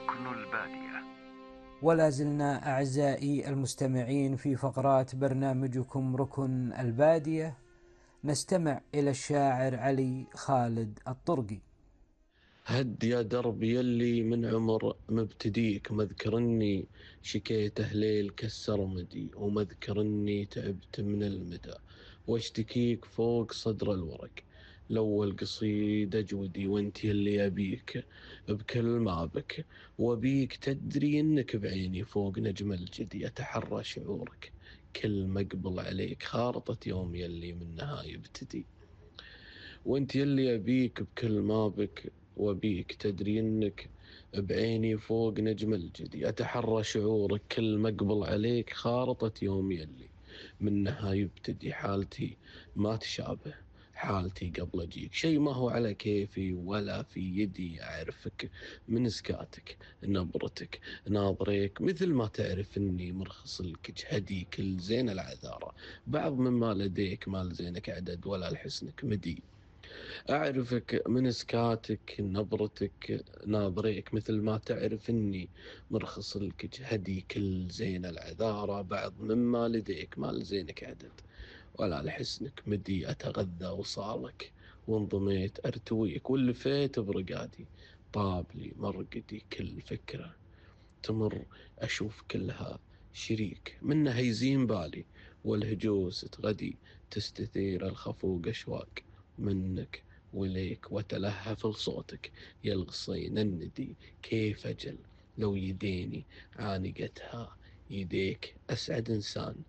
ركن البادية. ولا زلنا أعزائي المستمعين في فقرات برنامجكم ركن البادية، نستمع إلى الشاعر علي خالد الطرقي. هد يا درب يلي من عمر مبتديك، مذكرني شكيته ليل كالسرمدي، ومذكرني تعبت من المدى واشتكيك فوق صدر الورق. الأول قصيد أجودي وانت يلي أبيك بكل ما بك، وبيك تدري إنك بعيني فوق نجم الجدي أتحرى شعورك. كل مقبل عليك خارطة يوم يلي منها يبتدي، وانت يلي أبيك بكل ما بك، وبيك تدري إنك بعيني فوق نجم الجدي أتحرى شعورك. كل مقبل عليك خارطة يوم يلي منها يبتدي، حالتي ما تشابه حالتي قبل أجيك، شي ما هو على كيفي ولا في يدي أعرفك من سكاتك نبرتك ناظريك، مثل ما تعرف إني مرخص لك جهدي كل زين العذارة، بعض مما لديك ما لزينك عدد ولا لحسنك مدي. أعرفك من سكاتك نبرتك ناظريك، مثل ما تعرف إني مرخص لك جهدي كل زين العذارى، بعض مما لديك ما لزينك عدد ولا لحسنك مدي. أتغذى وصالك وانضميت أرتويك، واللفيت برقادي طاب لي مرقدي. كل فكرة تمر أشوف كلها شريك منها يزين بالي، والهجوس تغدي تستثير الخفوق أشواق منك وليك، وتلهف لصوتك يلغصين الندي. كيف أجل لو يديني عانقتها يديك، أسعد إنسان